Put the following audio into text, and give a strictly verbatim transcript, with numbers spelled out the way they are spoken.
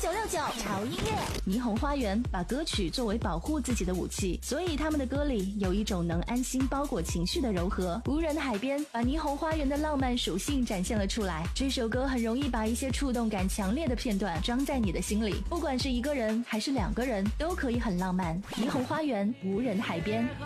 九六九潮音乐。霓虹花园把歌曲作为保护自己的武器，所以他们的歌里有一种能安心包裹情绪的柔和。无人的海边把霓虹花园的浪漫属性展现了出来。这首歌很容易把一些触动感强烈的片段装在你的心里，不管是一个人还是两个人，都可以很浪漫。霓虹花园，无人的海边。